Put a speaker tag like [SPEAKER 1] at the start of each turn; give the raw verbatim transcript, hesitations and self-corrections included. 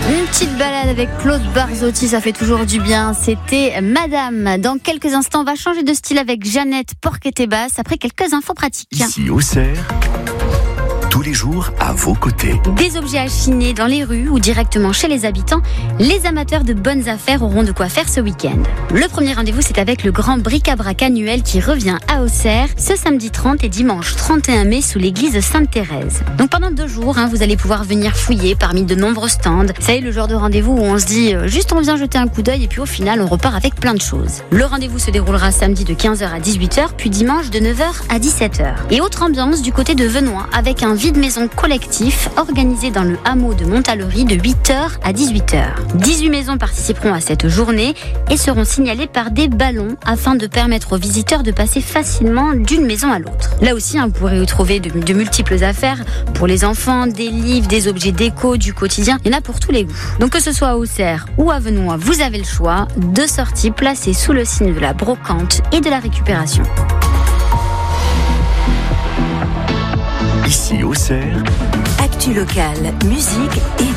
[SPEAKER 1] Une petite balade avec Claude Barzotti, ça fait toujours du bien. C'était Madame. Dans quelques instants, on va changer de style avec Jeannette Porquet-Basse après quelques infos pratiques.
[SPEAKER 2] Ici Auxerre, tous les jours à vos côtés.
[SPEAKER 1] Des objets à chiner dans les rues ou directement chez les habitants, les amateurs de bonnes affaires auront de quoi faire ce week-end. Le premier rendez-vous, c'est avec le grand bric-à-brac annuel qui revient à Auxerre ce samedi trente et dimanche trente et un mai sous l'église Sainte-Thérèse. Donc pendant deux jours, hein, vous allez pouvoir venir fouiller parmi de nombreux stands. Ça y est, le genre de rendez-vous où on se dit euh, juste on vient jeter un coup d'œil et puis au final on repart avec plein de choses. Le rendez-vous se déroulera samedi de quinze heures à dix-huit heures puis dimanche de neuf heures à dix-sept heures. Et autre ambiance du côté de Venoy avec un vide-maison collectif organisé dans le hameau de Montalerie de huit heures à dix-huit heures. dix-huit maisons participeront à cette journée et seront signalées par des ballons afin de permettre aux visiteurs de passer facilement d'une maison à l'autre. Là aussi, hein, vous pourrez y trouver de, de multiples affaires pour les enfants, des livres, des objets déco, du quotidien. Il y en a pour tous les goûts. Donc que ce soit à Auxerre ou à Venoy, vous avez le choix. Deux sorties placées sous le signe de la brocante et de la récupération.
[SPEAKER 2] Ici Auxerre,
[SPEAKER 3] Actu locale, musique et